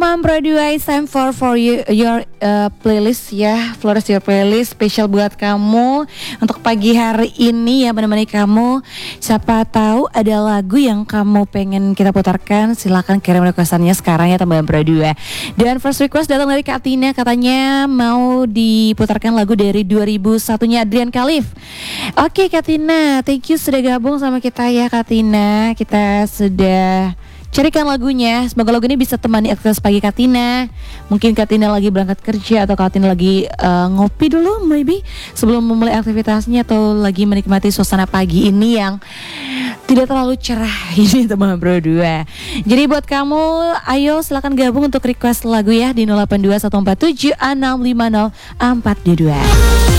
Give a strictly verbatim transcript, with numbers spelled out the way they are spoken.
teman Pro dua, it's time for for you, your uh, playlist ya, Flores Your Playlist spesial buat kamu untuk pagi hari ini ya, menemani kamu. Siapa tahu ada lagu yang kamu pengen kita putarkan, silakan kirim requestannya sekarang ya teman Pro dua. Dan first request datang dari Kak Tina, katanya mau diputarkan lagu dari dua ribu satu-nya Adrian Khalif. Oke Kak Tina, thank you sudah gabung sama kita ya Kak Tina. Kita sudah carikan lagunya. Semoga lagu ini bisa temani aktivitas pagi Katina. Mungkin Katina lagi berangkat kerja atau Katina lagi uh, ngopi dulu maybe sebelum memulai aktivitasnya, atau lagi menikmati suasana pagi ini yang tidak terlalu cerah ini teman Pro dua. Jadi buat kamu, ayo silakan gabung untuk request lagu ya di nol delapan dua satu empat tujuh enam lima nol empat dua dua.